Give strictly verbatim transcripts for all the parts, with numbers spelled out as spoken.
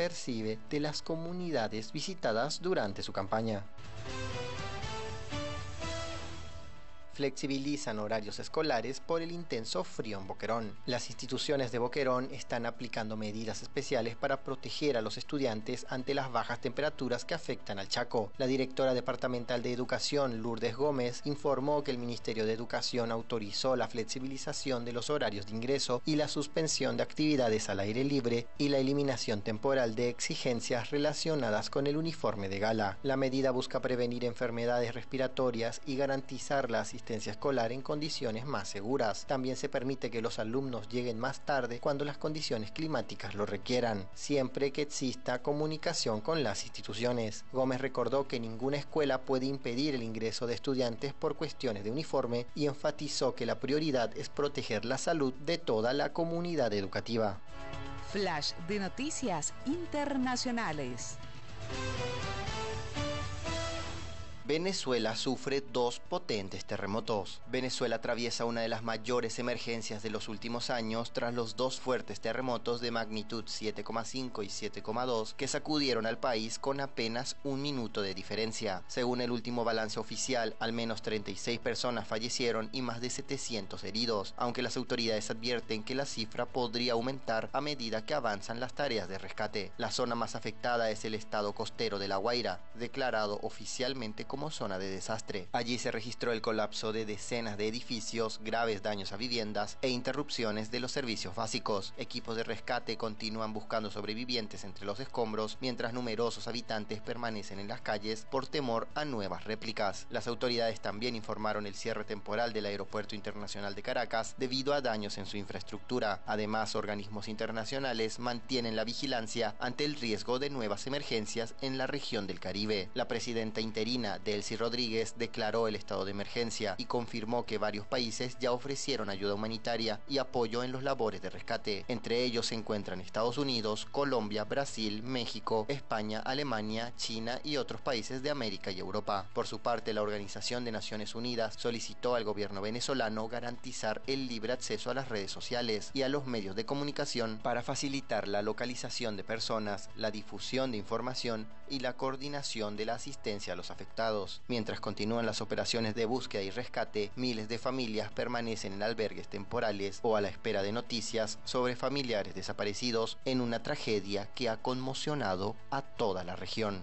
percibe de las comunidades visitadas durante su campaña. Flexibilizan horarios escolares por el intenso frío en Boquerón. Las instituciones de Boquerón están aplicando medidas especiales para proteger a los estudiantes ante las bajas temperaturas que afectan al Chaco. La directora departamental de Educación, Lourdes Gómez, informó que el Ministerio de Educación autorizó la flexibilización de los horarios de ingreso y la suspensión de actividades al aire libre y la eliminación temporal de exigencias relacionadas con el uniforme de gala. La medida busca prevenir enfermedades respiratorias y garantizar la asistencia escolar en condiciones más seguras. También se permite que los alumnos lleguen más tarde cuando las condiciones climáticas lo requieran, siempre que exista comunicación con las instituciones. Gómez recordó que ninguna escuela puede impedir el ingreso de estudiantes por cuestiones de uniforme y enfatizó que la prioridad es proteger la salud de toda la comunidad educativa. Flash de noticias internacionales. Venezuela sufre dos potentes terremotos. Venezuela atraviesa una de las mayores emergencias de los últimos años tras los dos fuertes terremotos de magnitud siete coma cinco y siete coma dos que sacudieron al país con apenas un minuto de diferencia. Según el último balance oficial, al menos treinta y seis personas fallecieron y más de setecientos heridos, aunque las autoridades advierten que la cifra podría aumentar a medida que avanzan las tareas de rescate. La zona más afectada es el estado costero de La Guaira, declarado oficialmente como como zona de desastre. Allí se registró el colapso de decenas de edificios, graves daños a viviendas e interrupciones de los servicios básicos. Equipos de rescate continúan buscando sobrevivientes entre los escombros, mientras numerosos habitantes permanecen en las calles por temor a nuevas réplicas. Las autoridades también informaron el cierre temporal del Aeropuerto Internacional de Caracas debido a daños en su infraestructura. Además, organismos internacionales mantienen la vigilancia ante el riesgo de nuevas emergencias en la región del Caribe. La presidenta interina Delcy Rodríguez declaró el estado de emergencia y confirmó que varios países ya ofrecieron ayuda humanitaria y apoyo en los labores de rescate. Entre ellos se encuentran Estados Unidos, Colombia, Brasil, México, España, Alemania, China y otros países de América y Europa. Por su parte, la Organización de Naciones Unidas solicitó al gobierno venezolano garantizar el libre acceso a las redes sociales y a los medios de comunicación para facilitar la localización de personas, la difusión de información y la coordinación de la asistencia a los afectados. Mientras continúan las operaciones de búsqueda y rescate, miles de familias permanecen en albergues temporales o a la espera de noticias sobre familiares desaparecidos en una tragedia que ha conmocionado a toda la región.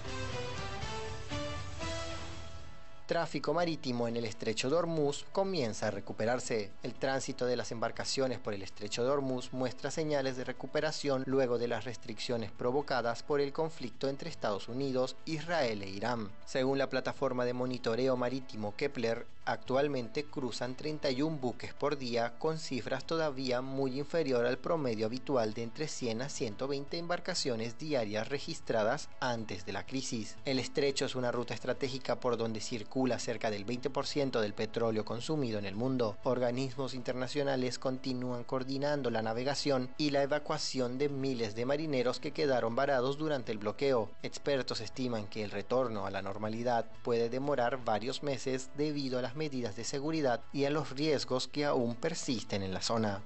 Tráfico marítimo en el estrecho de Hormuz comienza a recuperarse. El tránsito de las embarcaciones por el estrecho de Hormuz muestra señales de recuperación luego de las restricciones provocadas por el conflicto entre Estados Unidos, Israel e Irán. Según la plataforma de monitoreo marítimo Kepler, actualmente cruzan treinta y un buques por día, con cifras todavía muy inferior al promedio habitual de entre cien a ciento veinte embarcaciones diarias registradas antes de la crisis. El estrecho es una ruta estratégica por donde circula cerca del veinte por ciento del petróleo consumido en el mundo. Organismos internacionales continúan coordinando la navegación y la evacuación de miles de marineros que quedaron varados durante el bloqueo. Expertos estiman que el retorno a la normalidad puede demorar varios meses debido a las medidas de seguridad y a los riesgos que aún persisten en la zona.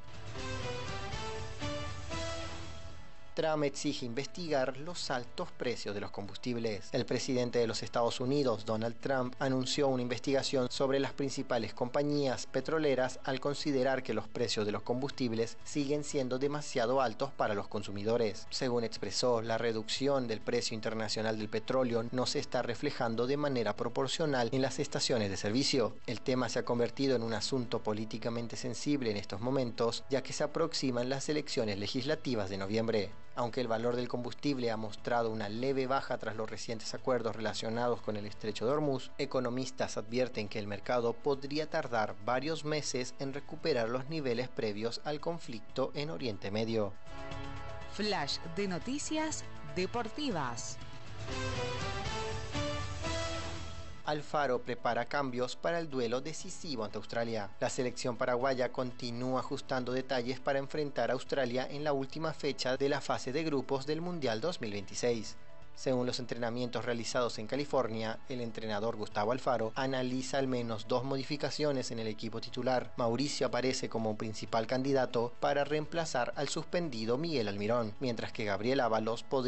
Trump exige investigar los altos precios de los combustibles. El presidente de los Estados Unidos, Donald Trump, anunció una investigación sobre las principales compañías petroleras al considerar que los precios de los combustibles siguen siendo demasiado altos para los consumidores. Según expresó, la reducción del precio internacional del petróleo no se está reflejando de manera proporcional en las estaciones de servicio. El tema se ha convertido en un asunto políticamente sensible en estos momentos, ya que se aproximan las elecciones legislativas de noviembre. Aunque el valor del combustible ha mostrado una leve baja tras los recientes acuerdos relacionados con el estrecho de Hormuz, economistas advierten que el mercado podría tardar varios meses en recuperar los niveles previos al conflicto en Oriente Medio. Flash de noticias deportivas. Alfaro prepara cambios para el duelo decisivo ante Australia. La selección paraguaya continúa ajustando detalles para enfrentar a Australia en la última fecha de la fase de grupos del Mundial dos mil veintiséis. Según los entrenamientos realizados en California, el entrenador Gustavo Alfaro analiza al menos dos modificaciones en el equipo titular. Mauricio aparece como principal candidato para reemplazar al suspendido Miguel Almirón, mientras que Gabriel Ábalos podría